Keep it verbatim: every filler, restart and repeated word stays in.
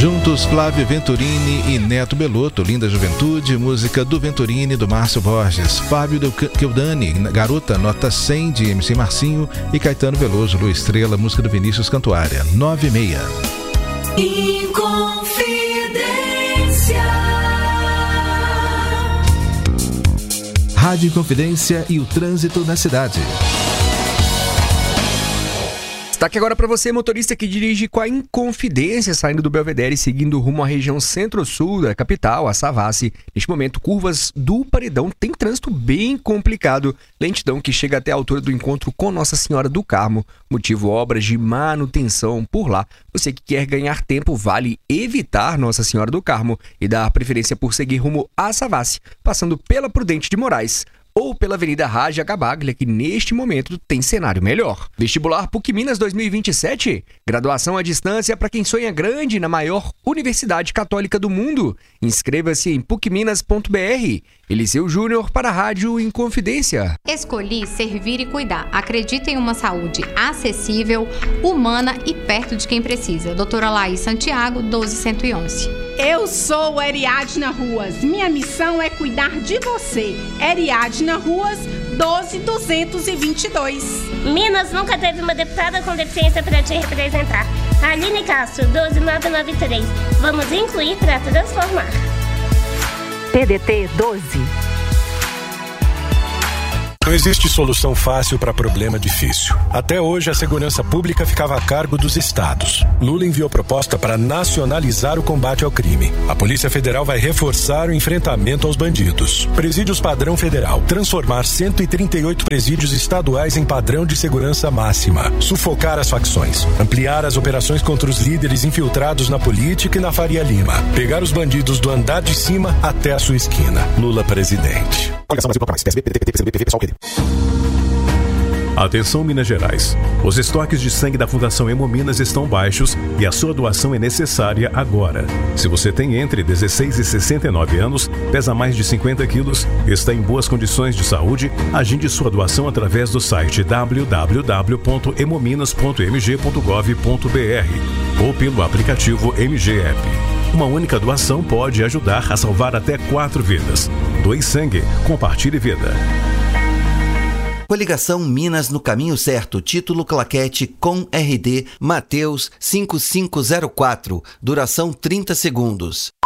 Juntos, Flávio Venturini e Neto Belotto, Linda Juventude, música do Venturini, do Márcio Borges. Fábio Keldani, Garota, nota cem, de M C Marcinho. E Caetano Veloso, Lua Estrela, música do Vinícius Cantuária, nove e meia. Inconfidência. Rádio Inconfidência e o trânsito na cidade. Destaque agora para você, motorista que dirige com a Inconfidência, saindo do Belvedere e seguindo rumo à região centro-sul da capital, a Savassi. Neste momento, curvas do Paredão tem trânsito bem complicado. Lentidão que chega até a altura do encontro com Nossa Senhora do Carmo. Motivo, obras de manutenção por lá. Você que quer ganhar tempo, vale evitar Nossa Senhora do Carmo e dar preferência por seguir rumo à Savassi, passando pela Prudente de Moraes ou pela Avenida Raja Cabaglia, que neste momento tem cenário melhor. Vestibular PUC Minas dois mil e vinte e sete, graduação à distância para quem sonha grande na maior universidade católica do mundo. Inscreva-se em puc minas ponto b r. Eliseu Júnior para a Rádio Inconfidência. Escolhi servir e cuidar. Acredita em uma saúde acessível, humana e perto de quem precisa. Doutora Laís Santiago, doze cento e onze. Eu sou Ariadna Ruas. Minha missão é cuidar de você. Ariadna Ruas, doze mil duzentos e vinte e dois. Minas nunca teve uma deputada com deficiência para te representar. Aline Castro, doze mil novecentos e noventa e três. Vamos incluir para transformar. P D T doze. Não existe solução fácil para problema difícil. Até hoje, a segurança pública ficava a cargo dos estados. Lula enviou proposta para nacionalizar o combate ao crime. A Polícia Federal vai reforçar o enfrentamento aos bandidos. Presídios padrão federal. Transformar cento e trinta e oito presídios estaduais em padrão de segurança máxima. Sufocar as facções. Ampliar as operações contra os líderes infiltrados na política e na Faria Lima. Pegar os bandidos do andar de cima até a sua esquina. Lula presidente. Atenção, Minas Gerais. Os estoques de sangue da Fundação Hemominas estão baixos e a sua doação é necessária agora. Se você tem entre dezesseis e sessenta e nove anos, pesa mais de cinquenta quilos, está em boas condições de saúde, agende sua doação através do site w w w ponto hemominas ponto m g ponto gov ponto b r ou pelo aplicativo M G App. Uma única doação pode ajudar a salvar até quatro vidas. Doe sangue, compartilhe vida. Coligação Minas no Caminho Certo, título claquete com R D Mateus cinco cinco zero quatro, duração trinta segundos.